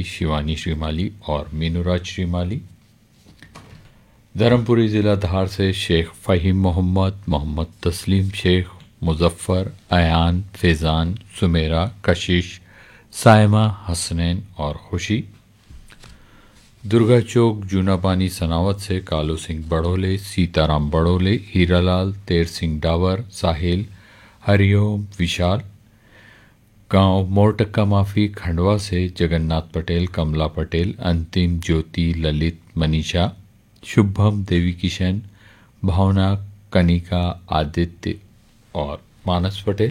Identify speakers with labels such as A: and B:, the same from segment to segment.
A: शिवानी श्रीमाली और मीनूराज श्रीमाली। धर्मपुरी ज़िला धार से शेख फ़हीम मोहम्मद, मोहम्मद तस्लीम शेख, मुजफ्फ़र, अयान, फैज़ान, सुमेरा, कशिश, साइमा, हसनैन और खुशी। दुर्गा चौक जूनापानी सनावत से कालू सिंह बड़ोले, सीताराम बड़ोले, हीरालाल, तेर सिंह डावर, साहिल, हरिओम, विशाल। गांव मोरटक्का माफी खंडवा से जगन्नाथ पटेल, कमला पटेल, अंतिम, ज्योति, ललित, मनीषा, शुभम, देवी किशन, भावना, कनिका, आदित्य और मानस पटेल।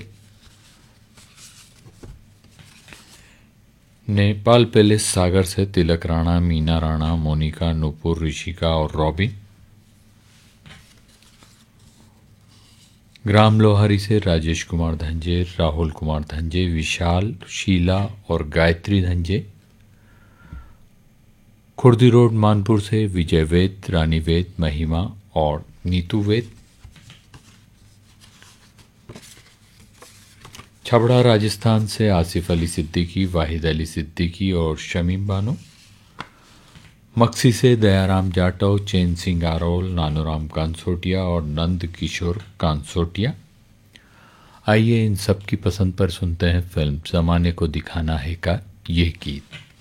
A: नेपाल पैलेस सागर से तिलक राणा, मीना राणा, मोनिका, नूपुर, ऋषिका और रॉबिन। ग्राम लोहारी से राजेश कुमार धंजे, राहुल कुमार धंजे, विशाल, शीला और गायत्री धंजे। खुर्दी रोड मानपुर से विजय वेद, रानी वेद, महिमा और नीतू वेद। छबड़ा राजस्थान से आसिफ अली सिद्दीकी, वाहिद अली सिद्दीकी और शमीम बानो। मक्सी से दयाराम जाटव, चैन सिंह आरोल, नानूराम कांसोटिया और नंद किशोर कांसोटिया। आइए इन सब की पसंद पर सुनते हैं फिल्म ज़माने को दिखाना है का ये गीत।